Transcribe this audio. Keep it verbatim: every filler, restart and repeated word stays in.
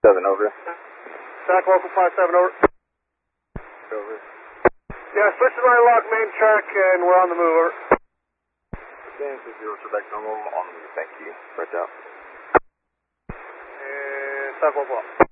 seven, over. Stack local five seven, over. Over. Yeah, switch to line lock, main track, and we're on the move, over. Dan six zero, back normal, on the move, thank you. Right out. And stack local.